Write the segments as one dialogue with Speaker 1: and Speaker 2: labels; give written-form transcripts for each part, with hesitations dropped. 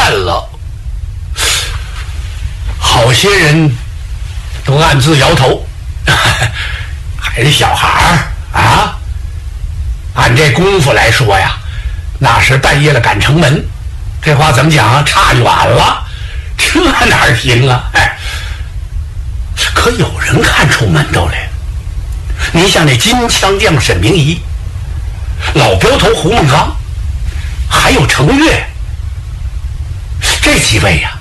Speaker 1: 看了，好些人都暗自摇头。还是小孩儿啊，按这功夫来说呀，那是半夜了赶城门，这话怎么讲？差远了，这哪行啊？哎，可有人看出门道来了。你像那金枪将沈明仪，老镖头胡梦刚，还有程越，这几位呀，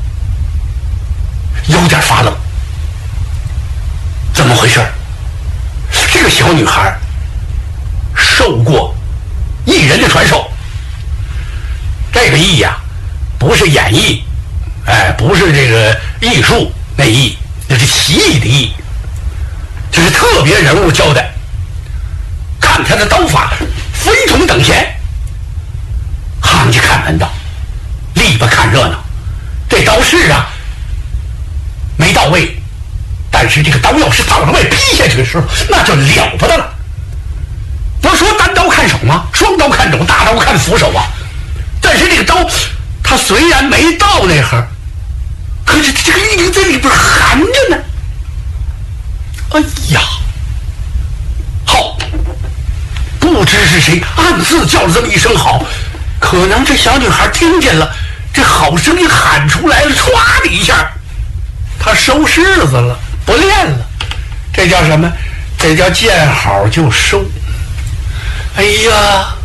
Speaker 1: 有点发愣。怎么回事？这个小女孩受过艺人的传授，这个艺呀，不是演绎，哎，不是这个艺术那艺，那是奇异的艺，这是特别人物教的。看他的刀法非同等闲，行家看门道，篱笆看热闹。这刀势啊没到位，但是这个刀要是往外劈下去的时候，那就了不得了。不说单刀看手吗？双刀看肘，大刀看斧手啊。但是这个刀，它虽然没到那行，可是这个力在里边含着呢。哎呀，好，不知是谁暗自叫了这么一声好，可能这小女孩听见了，这好声音喊出来了，唰的一下，她收柿子了，不练了。这叫什么？这叫见好就收。哎呀，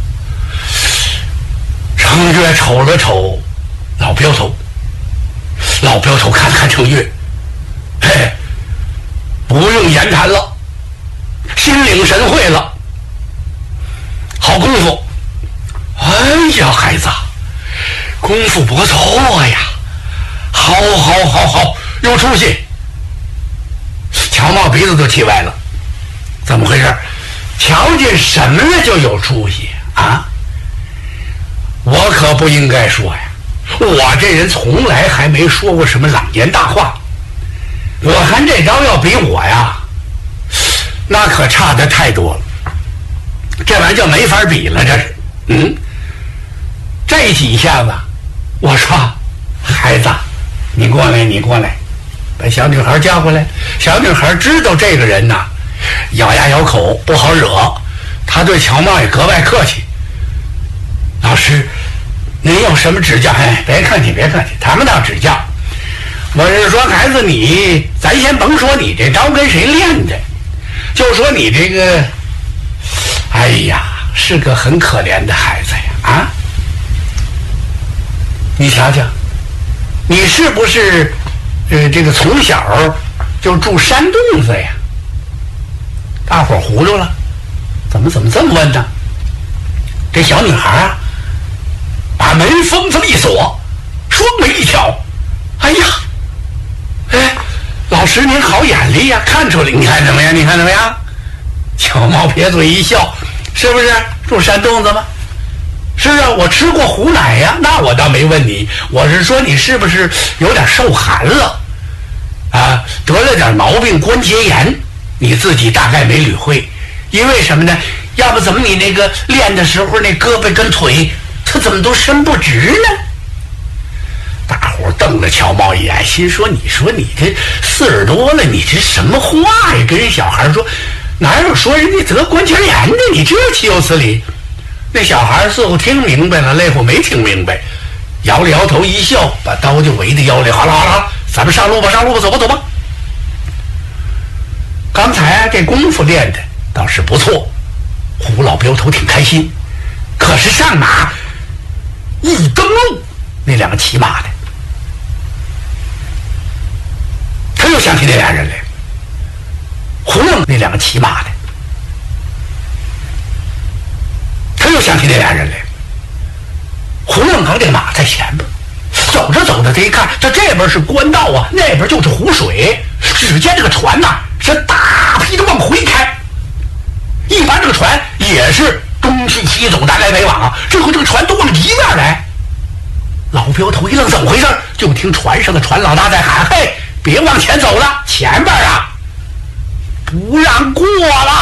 Speaker 1: 程越瞅了瞅老镖头，老镖头看看程越，嘿，不用言谈了，心领神会了。好功夫！哎呀，孩子，功夫不错呀，好，有出息。乔茂鼻子都气歪了，怎么回事？瞧见什么了就有出息啊？我可不应该说呀，我这人从来还没说过什么朗言大话。我看这招要比我呀，那可差得太多了。这玩意儿就没法比了，这是。这几下子，我说孩子，你过来，把小女孩叫过来。小女孩知道这个人呐，咬牙咬口不好惹，她对乔茂也格外客气。老师，您有什么指教？哎，别客气，谈不到指教。我是说，孩子你，咱先甭说你这招跟谁练的，就说你这个，哎呀，是个很可怜的孩子呀！啊，你瞧瞧，你是不是这个从小就住山洞子呀？大伙糊涂了，怎么这么问呢？这小女孩啊，把门封这么一锁，双眉一挑，哎呀，哎，老师您好眼力呀，看出来，你看怎么样？乔茂撇嘴一笑，是不是住山洞子吗？是啊，我吃过虎奶呀，那我倒没问你，我是说你是不是有点受寒了啊？得了点毛病，关节炎，你自己大概没理会，因为什么呢？要不怎么你那个练的时候那胳膊跟腿它怎么都伸不直呢？大伙瞪了乔茂一眼，心说你这40多了，你这什么话呀？跟人小孩说，哪有说人家得关节炎的？你这岂有此理？那小孩似乎听明白了，那会没听明白，摇了摇头一笑，把刀就围在腰里。好了，咱们上路吧，走吧。刚才这功夫练的倒是不错，胡老镖头挺开心。可是上马一登路，那两个骑马的，他又想起那俩人来，胡弄那两个骑马的，他又想起那俩人来，胡弄刚这马在前边，走着，他一看，这边是官道啊，那边就是湖水。只见这个船呐，是大批的往回开。一般这个船也是东去西走，南来北往啊。这回这个船都往一边来。老镖头一愣，怎么回事？就听船上的船老大在喊：“嘿，别往前走了，前边啊，不让过了。”